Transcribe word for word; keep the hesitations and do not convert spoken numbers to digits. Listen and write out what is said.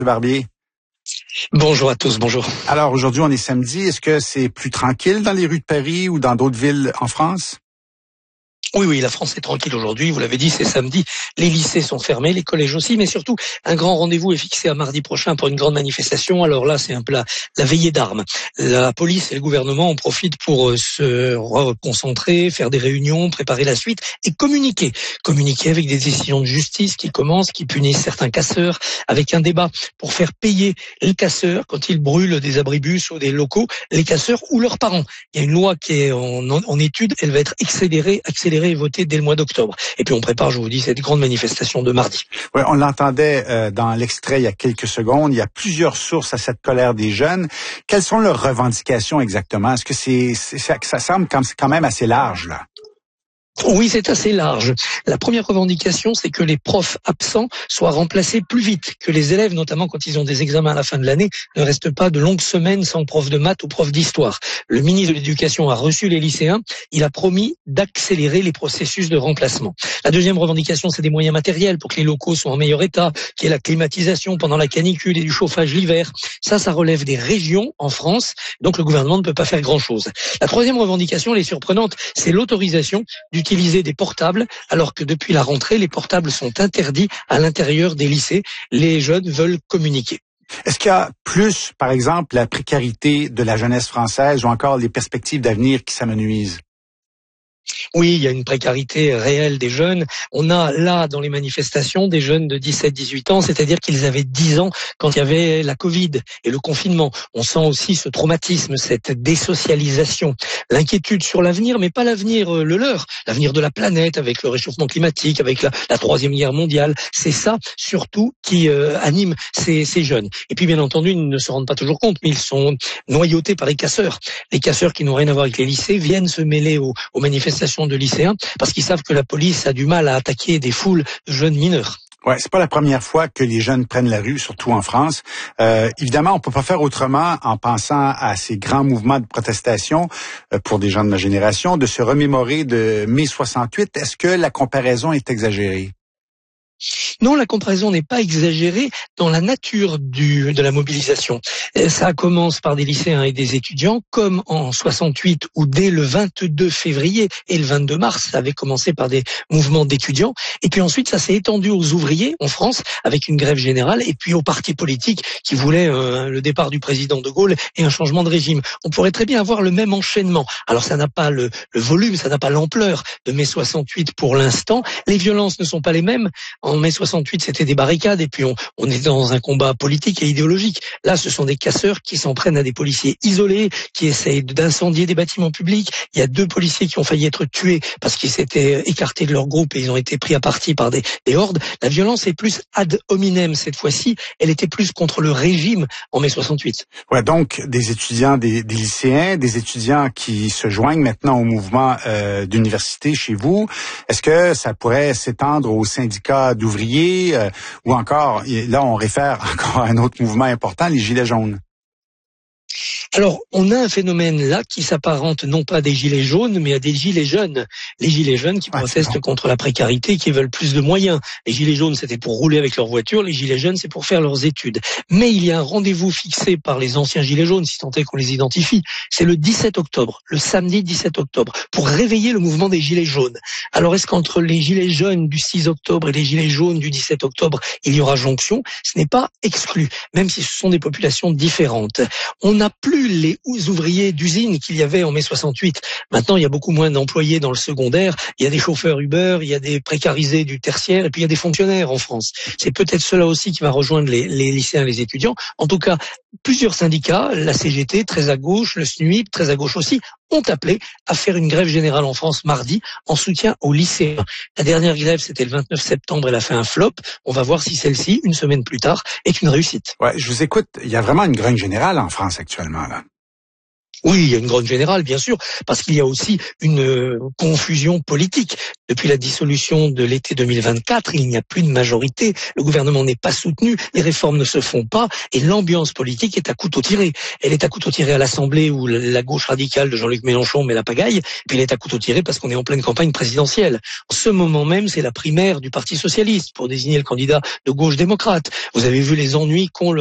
Barbier. Bonjour à tous, bonjour. Alors aujourd'hui, on est samedi. Est-ce que c'est plus tranquille dans les rues de Paris ou dans d'autres villes en France? Oui, oui, la France est tranquille aujourd'hui. Vous l'avez dit, c'est samedi. Les lycées sont fermés, les collèges aussi, mais surtout, un grand rendez-vous est fixé à mardi prochain pour une grande manifestation. Alors là, c'est un peu la, la veillée d'armes. La police et le gouvernement en profitent pour euh, se reconcentrer, faire des réunions, préparer la suite et communiquer. Communiquer avec des décisions de justice qui commencent, qui punissent certains casseurs, avec un débat pour faire payer les casseurs quand ils brûlent des abribus ou des locaux, les casseurs ou leurs parents. Il y a une loi qui est en, en, en étude, elle va être accélérée, accélérée et voté dès le mois d'octobre. Et puis on prépare, je vous dis, cette grande manifestation de mardi. Oui, on l'entendait euh, dans l'extrait il y a quelques secondes. Il y a plusieurs sources à cette colère des jeunes. Quelles sont leurs revendications exactement? Est-ce que c'est, c'est ça, ça semble quand même assez large, là? Oui, c'est assez large. La première revendication, c'est que les profs absents soient remplacés plus vite, que les élèves, notamment quand ils ont des examens à la fin de l'année, ne restent pas de longues semaines sans prof de maths ou prof d'histoire. Le ministre de l'Éducation a reçu les lycéens. Il a promis d'accélérer les processus de remplacement. La deuxième revendication, c'est des moyens matériels pour que les locaux soient en meilleur état, qu'il y ait la climatisation pendant la canicule et du chauffage l'hiver. Ça, ça relève des régions en France, donc le gouvernement ne peut pas faire grand-chose. La troisième revendication, elle est surprenante, c'est l'autorisation d'utiliser utiliser des portables, alors que depuis la rentrée, les portables sont interdits à l'intérieur des lycées. Les jeunes veulent communiquer. Est-ce qu'il y a plus, par exemple, la précarité de la jeunesse française ou encore les perspectives d'avenir qui s'amenuisent? Oui, il y a une précarité réelle des jeunes. On a là, dans les manifestations, des jeunes de dix-sept, dix-huit ans, c'est-à-dire qu'ils avaient dix ans quand il y avait la Covid et le confinement. On sent aussi ce traumatisme, cette désocialisation, l'inquiétude sur l'avenir, mais pas l'avenir le leur, l'avenir de la planète avec le réchauffement climatique, avec la, la troisième guerre mondiale. C'est ça, surtout, qui euh, anime ces, ces jeunes. Et puis, bien entendu, ils ne se rendent pas toujours compte, mais ils sont noyautés par les casseurs. Les casseurs qui n'ont rien à voir avec les lycées viennent se mêler aux, aux manifestations de lycéens parce qu'ils savent que la police a du mal à attaquer des foules de jeunes mineurs. Ouais, c'est pas la première fois que les jeunes prennent la rue, surtout en France. Euh, évidemment, on peut pas faire autrement en pensant à ces grands mouvements de protestation euh, pour des gens de ma génération, de se remémorer de mai soixante-huit. Est-ce que la comparaison est exagérée? Non, la comparaison n'est pas exagérée dans la nature du, de la mobilisation. Ça commence par des lycéens et des étudiants, comme en soixante-huit, où dès le vingt-deux février et le vingt-deux mars, ça avait commencé par des mouvements d'étudiants. Et puis ensuite, ça s'est étendu aux ouvriers en France, avec une grève générale, et puis aux partis politiques qui voulaient euh, le départ du président de Gaulle et un changement de régime. On pourrait très bien avoir le même enchaînement. Alors ça n'a pas le, le volume, ça n'a pas l'ampleur de mai soixante-huit pour l'instant. Les violences ne sont pas les mêmes. En mai soixante-huit, c'était des barricades et puis on, on est dans un combat politique et idéologique. Là, ce sont des casseurs qui s'en prennent à des policiers isolés, qui essayent d'incendier des bâtiments publics. Il y a deux policiers qui ont failli être tués parce qu'ils s'étaient écartés de leur groupe et ils ont été pris à partie par des, des hordes. La violence est plus ad hominem cette fois-ci. Elle était plus contre le régime en mai soixante-huit. Ouais, donc des étudiants, des, des lycéens, des étudiants qui se joignent maintenant au mouvement euh, d'université chez vous. Est-ce que ça pourrait s'étendre aux syndicats d'ouvriers euh, ou encore, là on réfère encore à un autre mouvement important, les Gilets jaunes? Alors, on a un phénomène là qui s'apparente non pas à des gilets jaunes, mais à des gilets jeunes. Les gilets jeunes qui ah, protestent bon. contre la précarité, qui veulent plus de moyens. Les gilets jaunes, c'était pour rouler avec leur voiture. Les gilets jaunes, c'est pour faire leurs études. Mais il y a un rendez-vous fixé par les anciens gilets jaunes, si tant est qu'on les identifie. C'est le dix-sept octobre, le samedi dix-sept octobre, pour réveiller le mouvement des gilets jaunes. Alors, est-ce qu'entre les gilets jaunes du six octobre et les gilets jaunes du dix-sept octobre, il y aura jonction? Ce n'est pas exclu, même si ce sont des populations différentes. On n'a plus les ouvriers d'usine qu'il y avait en mai soixante-huit. Maintenant, il y a beaucoup moins d'employés dans le secondaire. Il y a des chauffeurs Uber, il y a des précarisés du tertiaire, et puis il y a des fonctionnaires en France. C'est peut-être cela aussi qui va rejoindre les, les lycéens et les étudiants. En tout cas, plusieurs syndicats, la C G T, très à gauche, le S N U I P, très à gauche aussi, ont appelé à faire une grève générale en France mardi en soutien aux lycéens. La dernière grève, c'était le vingt-neuf septembre, elle a fait un flop. On va voir si celle-ci, une semaine plus tard, est une réussite. Ouais, je vous écoute. Il y a vraiment une grogne générale en France actuellement, là. Oui, il y a une grogne générale, bien sûr, parce qu'il y a aussi une euh, confusion politique. Depuis la dissolution de l'été deux mille vingt-quatre, il n'y a plus de majorité, le gouvernement n'est pas soutenu, les réformes ne se font pas, et l'ambiance politique est à couteau tiré. Elle est à couteau tiré à l'Assemblée, où la gauche radicale de Jean-Luc Mélenchon met la pagaille, puis elle est à couteau tiré parce qu'on est en pleine campagne présidentielle. En ce moment même, c'est la primaire du Parti socialiste pour désigner le candidat de gauche démocrate. Vous avez vu les ennuis qu'ont le